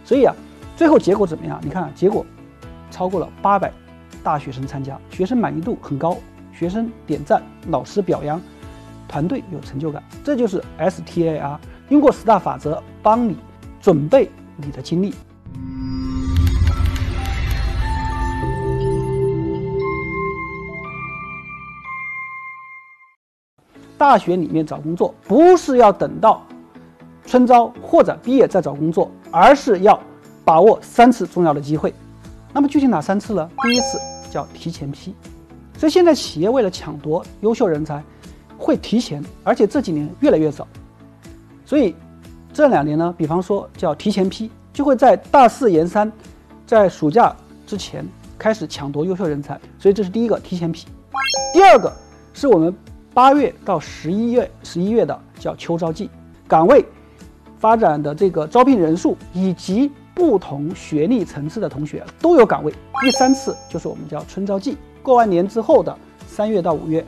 所以啊，最后结果怎么样？你看结果超过了800大学生参加，学生满意度很高，学生点赞，老师表扬，团队有成就感。这就是 STAR， 用过10大法则帮你准备你的精力。大学里面找工作不是要等到春招或者毕业再找工作，而是要把握3次重要的机会。那么具体哪3次呢？第一次叫提前批，所以现在企业为了抢夺优秀人才，会提前，而且这几年越来越早。所以这2年呢，比方说叫提前批，就会在大4研3，在暑假之前开始抢夺优秀人才。所以这是第一个提前批。第二个是我们8月到11月的叫秋招季，岗位发展的这个招聘人数以及不同学历层次的同学都有岗位。第3次就是我们叫春招季，过完年之后的3月到5月。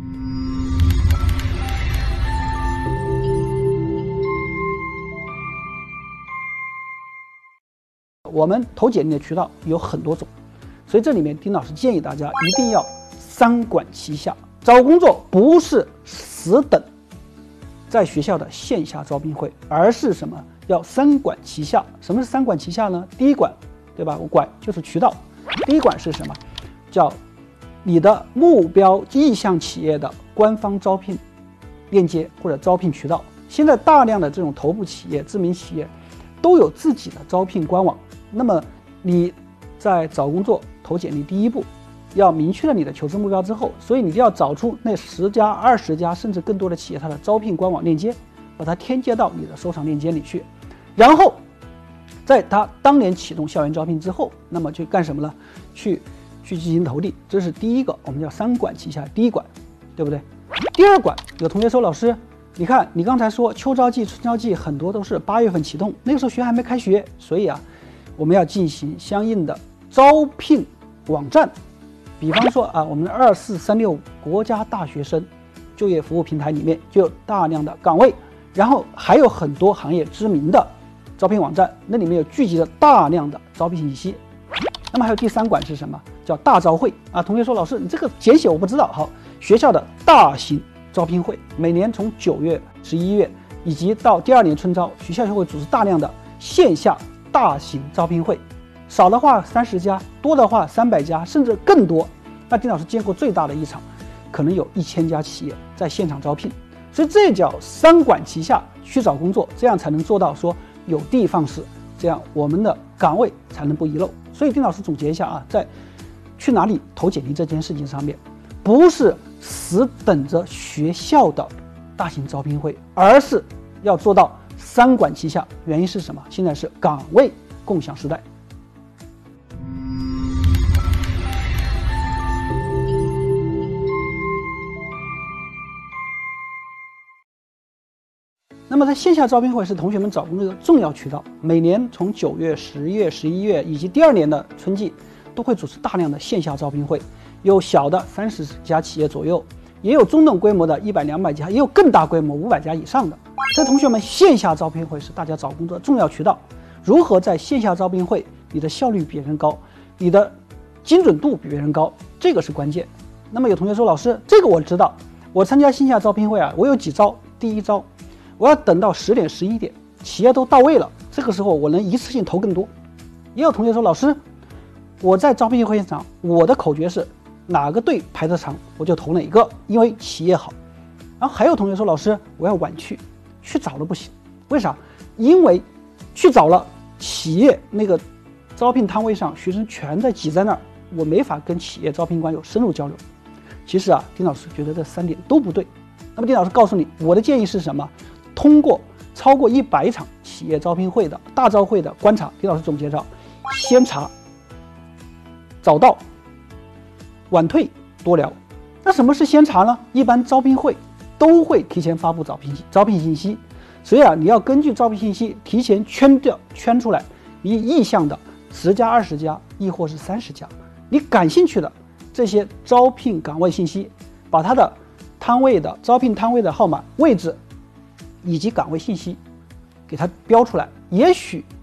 我们投简历的渠道有很多种，所以这里面丁老师建议大家一定要3管齐下。找工作不是死等在学校的线下招聘会，而是什么？要3管齐下。什么是3管齐下呢？第一管，对吧？我管就是渠道。第一管是什么？叫你的目标意向企业的官方招聘链接或者招聘渠道。现在大量的这种头部企业、知名企业都有自己的招聘官网。那么你在找工作投简历第一步，要明确了你的求职目标之后，所以你就要找出那10家、20家甚至更多的企业它的招聘官网链接，把它添加到你的收藏链接里去。然后在它当年启动校园招聘之后，那么去干什么呢？去进行投递。这是第一个，我们叫3管齐下。第一管，对不对？第二管，有同学说，老师，你看你刚才说秋招季、春招季很多都是8月份启动，那个时候学还没开学，所以啊，我们要进行相应的招聘网站。比方说啊，我们的24365国家大学生就业服务平台里面就有大量的岗位，然后还有很多行业知名的招聘网站，那里面有聚集了大量的招聘信息。那么还有第3管是什么？叫大招会啊。同学说，老师你这个简写我不知道。好，学校的大型招聘会，每年从9月、11月以及到第2年春招，学校就会组织大量的线下大型招聘会。少的话30家，多的话300家，甚至更多。那丁老师见过最大的一场，可能有1000家企业在现场招聘。所以这叫3管齐下去找工作，这样才能做到说有的放矢，这样我们的岗位才能不遗漏。所以丁老师总结一下啊，在去哪里投简历这件事情上面，不是死等着学校的大型招聘会，而是要做到3管齐下。原因是什么？现在是岗位共享时代。那么在线下招聘会是同学们找工作的重要渠道，每年从9月、10月、11月以及第2年的春季都会组织大量的线下招聘会，有小的30家企业左右，也有中等规模的100、200家，也有更大规模500家以上的。所以同学们，线下招聘会是大家找工作的重要渠道。如何在线下招聘会你的效率比别人高，你的精准度比别人高，这个是关键。那么有同学说，老师这个我知道，我参加线下招聘会啊，我有几招。第一招，我要等到10点、11点，企业都到位了，这个时候我能一次性投更多。也有同学说，老师，我在招聘会现场，我的口诀是哪个队排得长我就投哪个，因为企业好。然后还有同学说，老师，我要晚去早了不行，为啥？因为去早了，企业那个招聘摊位上学生全在挤在那儿，我没法跟企业招聘官有深入交流。其实啊，丁老师觉得这3点都不对。那么丁老师告诉你，我的建议是什么？通过超过100场企业招聘会的大招会的观察，丁老师总结着：先查、早到、晚退、多聊。那什么是先查呢？一般招聘会都会提前发布招聘信息，所以啊，你要根据招聘信息提前圈出来你意向的10家、20家，亦或是30家，你感兴趣的这些招聘岗位信息，把它的招聘摊位的号码、位置以及岗位信息给它标出来。也许